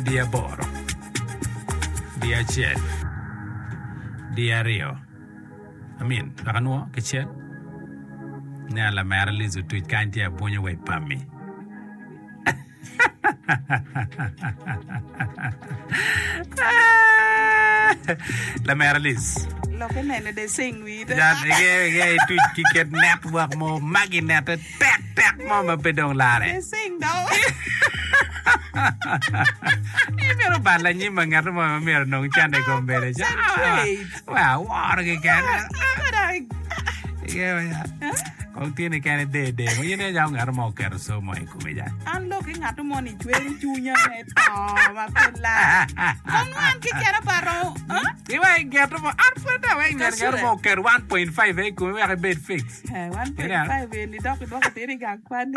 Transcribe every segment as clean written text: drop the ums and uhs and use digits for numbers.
Dia boro. Dia chiel. Dia rio. Amin. Lakanwo kichiel. Nyala mera lizu tuit kanti ya bunyo we pami. La mera liz. Loke nene de sing with. Ja, tuit kiket network mo maginet tek mo mapedong lare. De sing daw. Pero bala ni mangar mo mer nong chande ko bere ja. Wow, war ke kan. Yeah. Kung tiene ka de mo yun yung ngar mo kerso mo ikuya. Ang looking at mo ni chweri chunya eto mapela. Kung an kikera paro, Iwa get mo arfata wa ngar mo ker 1.5 ko wa bed fix. 1.5 ni dok tiri gakwan.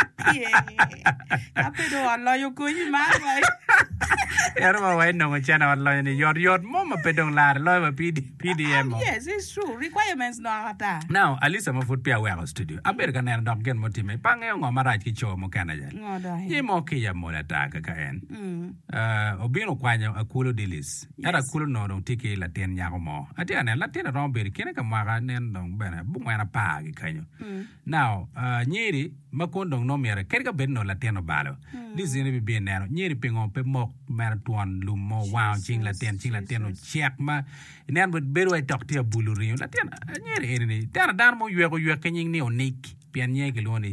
Apedo Allah yo kunyi mama. Yaro mo wa no chana Allah ni yor mo mapedong lar lo ma PDM. Yes, it's true. Requirements no ata. Now, Alisa mo foot pia wa studio. America na dog gen mo time. Pange ngo mara ki cho mo kana ja. Ye mo ki ya mo la ta ka en. Obino kwanya akulo dilis. Era akulo no don tiki la ten nya mo. Ati ana la ten ron ber kene ka mara nen don bana bu ngwana pa ki kanyo. Now, nyiri makondong no mere kerga ben no la ten balo. Dizini bi bien nero. Nyiri pingon pe mo mer tuan lu mo wow ching la ten no check ma. Nen but beru ai doktia buluri la ten nyiri ni. Tara dan mo yue kenying ni onik. Pian nye ke loni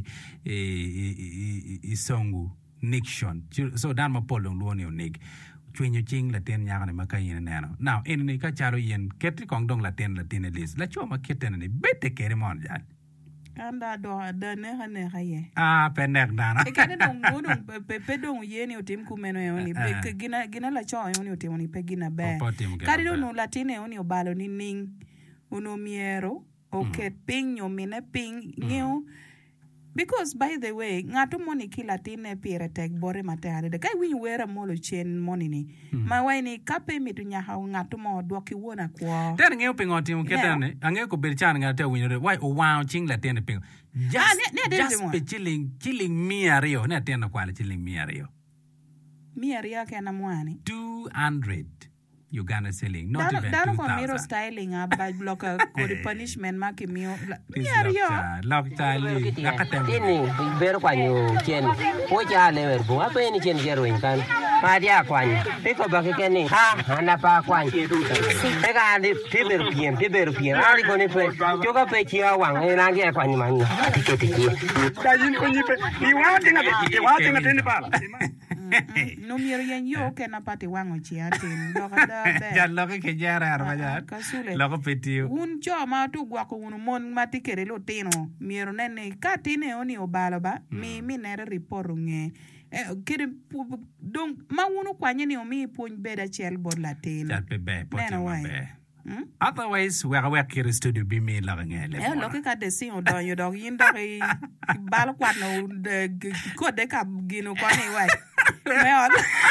isongu nixon. So dan mo polong luoni onik. Chwenyo ching la ten nyaka ne makayin neno. Now ini ka charo yen ketri kong dong la ten list. La choma keten ni bete kere mon jan. Anda do dane hane haye. Penek dana. Ekane dong pe dong yeni utim kumeno yoni pe gina la cho yoni utim ni pe gina be. Kari do no latine yoni obalo ni ning uno miero oket ping nyomine ping new. Because by the way, ngato moni kila tine pire tek bore matare de kai win wera molo chen moni ni. Ma waini kape mitu nyaha ngato mo dwoki wona kwa. Tane ngeo pingo timu ketane, angeo ko berchan ngate win why o wow ching la tene pingo. Just be chilling mi ario, ne tene kwale chilling mi ario. Mi ario ke na mwani. 200 Uganda selling, not even 2,000. Dano kwa miro styling by blocker kodi punishment maki mio. Lock tali. Ini beru kwanyu chen. Poja lewer bu apa ini chen jeru inkan. Madia kwanyu. Peko baki keni. Hana pa kwanyu. Peka adi tiberu piem. Ali koni pe. Joka pe chia wang. Nanti kwanyu mani. Tiki. Dajin koni pe. Iwa tinga tene pala. No miro yan yo ke na pati wango chia tin. Ya loke ke jara armaja. Kasule. Loke petiu. Un cho ma tu gwa ko un mon mati kere lo tino. Miro nene ka tine oni obalo ba. Mi nere riporu nge. Kere donc ma unu kwanye ni omi pon beda chel bod la tino. Chat bebe poti be. Otherwise, we are here studio be me la ngele. Loke ka de si on don yo dog yin dog bal kwat no de ko de ka gino ko ni wa. Meon.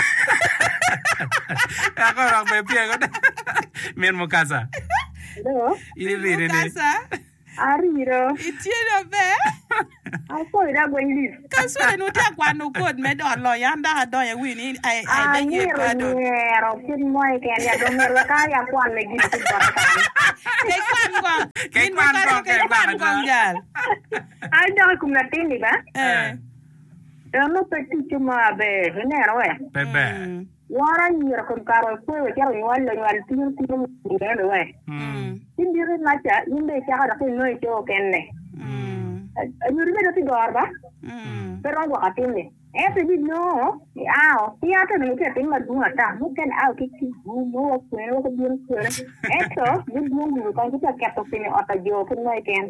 Ako lang pe pia ko. Men mo casa. Hello. Ili casa. Ariro. Itieno be. Ako ira go ili. Kasule no ta kwa no code me don lo yanda do ya win I beg you pardon. Ro kin moy ken ya do mer ka ya kwan me gitu barkan. Ke kwan jal. Ai do kum na tini ba? No peti cuma be henero we. Bebe. Wara nyira kon karo ko we kero wala wal tiru ngene we. Indire nacha inde cha da ko no to kenne. Anyuri me do ti gorba. Pero wa atinde. Ese di no. Ya ta no ke tin ma dunga ta. Bukan kiki no ko bien ko. Eto, di dungu kan kita kato pini ota jo kun no ken.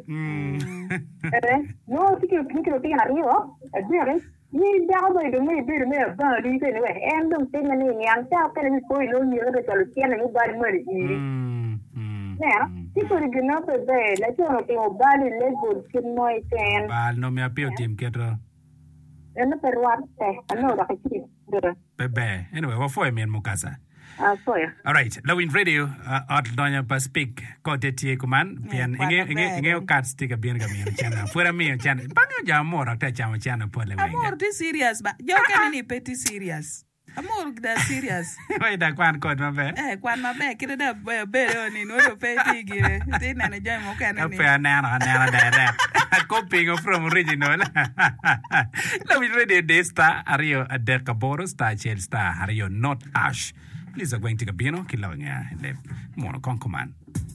No ti ke ti na rio. Ni da ba do me ba di ke ne en dum tin ni yang ta ke ni ko lo ni re ta lo tiene ni ba mo ni. Ti ko ri gna pe be la to no te o ba ni le go kin no ken. Bal no me apio tim ketro. En per warte, no da ke ti. Bebe. Anyway, what for me en mo casa? Soya. All right, Lawin Radio, doña pa speak kote tie kuman, pian inge kat stick bien gamien chana. Fuera mío chana. Panyo ya amor ta chama chana por le. Amor ti serious ba. Yo kan ni peti serious. Amor da serious. Wait, da kwan kod maber. Kwan maber kida da bere ni no do pe tigire. Ti nana joy mo kan ni. Pe nana direct. Copying from original. Let me read this star Ario Adekaboro star Chel star Ario not Ash. Please going to Gabino Kilawanya le mono konkoman.